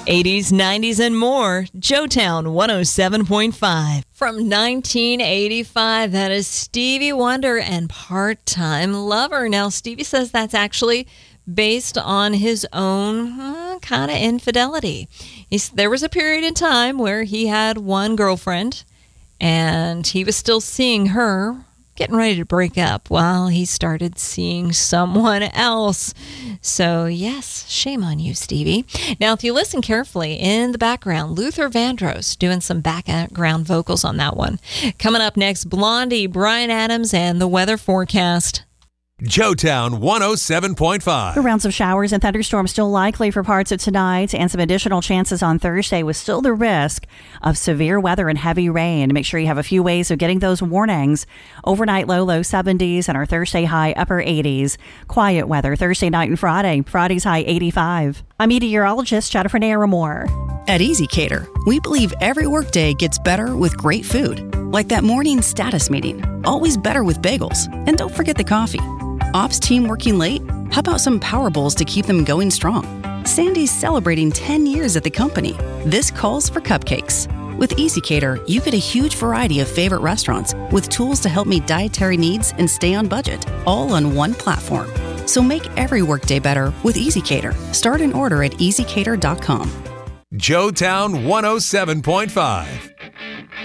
80s, 90s, and more. Joetown 107.5. From 1985, that is Stevie Wonder and Part-Time Lover. Now, Stevie says that's actually based on his own kind of infidelity. There was a period in time where he had one girlfriend, and he was still seeing her, getting ready to break up, while he started seeing someone else. So, yes, shame on you, Stevie. Now, if you listen carefully, in the background, Luther Vandross doing some background vocals on that one. Coming up next, Blondie, Bryan Adams, and the weather forecast. Joetown 107.5. The rounds of showers and thunderstorms still likely for parts of tonight, and some additional chances on Thursday, with still the risk of severe weather and heavy rain. Make sure you have a few ways of getting those warnings. Overnight low 70s, and our Thursday high upper 80s. Quiet weather Thursday night and Friday. Friday's high 85. I'm meteorologist Jennifer Naramore. At EasyCater, we believe every workday gets better with great food. Like that morning status meeting. Always better with bagels. And don't forget the coffee. Ops team working late? How about some Power Bowls to keep them going strong? Sandy's celebrating 10 years at the company. This calls for cupcakes. With EasyCater, you get a huge variety of favorite restaurants with tools to help meet dietary needs and stay on budget, all on one platform. So make every workday better with EasyCater. Start an order at easycater.com. Joetown 107.5.